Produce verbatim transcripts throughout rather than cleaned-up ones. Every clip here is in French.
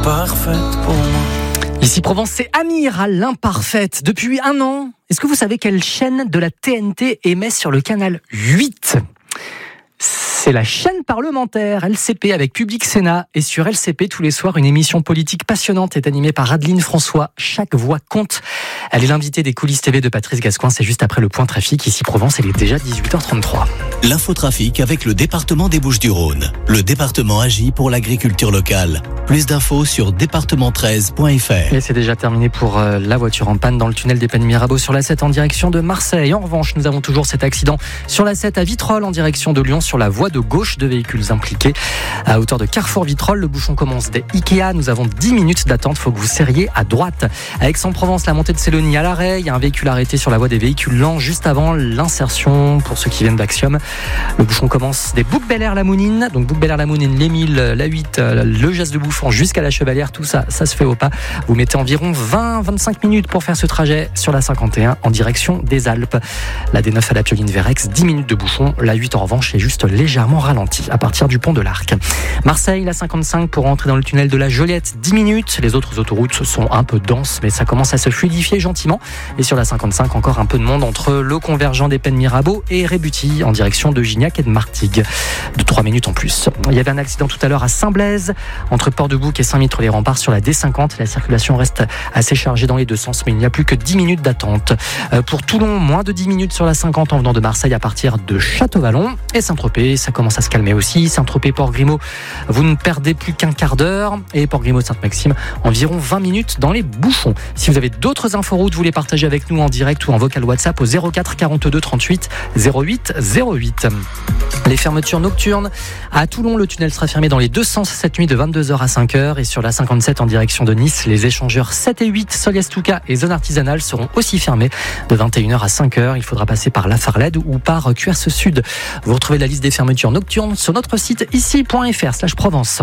l'imparfaite pour moi. Ici Provence, c'est Amir à l'imparfaite. Depuis un an, est-ce que vous savez quelle chaîne de la T N T émet sur le canal huit ? C'est la chaîne parlementaire L C P avec Public Sénat. Et sur L C P, tous les soirs, une émission politique passionnante est animée par Adeline François. Chaque voix compte. Elle est l'invitée des coulisses T V de Patrice Gascoin. C'est juste après le point trafic. Ici Provence, il est déjà dix-huit heures trente-trois. L'infotrafic avec le département des Bouches-du-Rhône. Le département agit pour l'agriculture locale. Plus d'infos sur département treize point f r. Et c'est déjà terminé pour euh, la voiture en panne dans le tunnel des Pennes Mirabeau sur la sept en direction de Marseille. En revanche, nous avons toujours cet accident sur la sept à Vitrolles en direction de Lyon sur la voie de gauche. Deux véhicules impliqués à hauteur de Carrefour Vitrolles. Le bouchon commence dès Ikea. Nous avons dix minutes d'attente. Il faut que vous serriez à droite. À Aix-en-Provence, la montée de Célonie à l'arrêt. Il y a un véhicule arrêté sur la voie des véhicules lents juste avant l'insertion pour ceux qui viennent d'Axiom. Le bouchon commence des Bouc-Bel-Air-la-Mounine. Donc Bouc-Bel-Air-la-Mounine, l'Émile, la huit, le Jas de Bouffon jusqu'à la Chevalière. Tout ça, ça se fait au pas. Vous mettez environ vingt à vingt-cinq minutes pour faire ce trajet sur la cinquante et un en direction des Alpes. La D neuf à la Pioline vers Aix, dix minutes de bouchon. La huit en revanche est juste légèrement ralentie à partir du pont de l'Arc. Marseille, la cinquante-cinq pour entrer dans le tunnel de la Joliette, dix minutes. Les autres autoroutes sont un peu denses, mais ça commence à se fluidifier gentiment. Et sur la cinquante-cinq, encore un peu de monde entre le convergent des Pennes Mirabeau et Rébuty en direction de Gignac et de Martigues. De trois minutes en plus. Il y avait un accident tout à l'heure à Saint-Blaise, entre Port-de-Bouc et Saint-Mitre-les-Remparts sur la D cinquante. La circulation reste assez chargée dans les deux sens, mais il n'y a plus que dix minutes d'attente. Pour Toulon, moins de dix minutes sur la cinquante en venant de Marseille à partir de Château-Vallon. Et Saint-Tropez, ça commence à se calmer aussi. Saint-Tropez-Port-Grimaud, vous ne perdez plus qu'un quart d'heure. Et Port-Grimaud-Sainte-Maxime, environ vingt minutes dans les bouchons. Si vous avez d'autres inforoutes, vous les partagez avec nous en direct ou en vocal WhatsApp au zéro quatre quarante-deux trente-huit zéro huit zéro huit. Les fermetures nocturnes. À Toulon, le tunnel sera fermé dans les deux sens cette nuit de vingt-deux heures à cinq heures. Et sur la cinquante-sept en direction de Nice, les échangeurs sept et huit, Solias-Touca et zone artisanale seront aussi fermés de vingt et une heures à cinq heures. Il faudra passer par La Farlède ou par Cuers Sud. Vous retrouvez la liste des fermetures nocturnes sur notre site ici point f r slash Provence.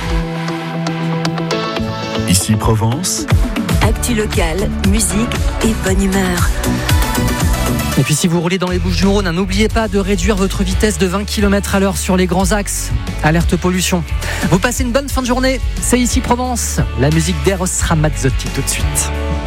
Ici Provence. Actu locale, musique et bonne humeur. Et puis si vous roulez dans les Bouches-du-Rhône, n'oubliez pas de réduire votre vitesse de vingt kilomètres à l'heure sur les grands axes. Alerte pollution. Vous passez une bonne fin de journée. C'est ici Provence. La musique d'Eros Ramazzotti tout de suite.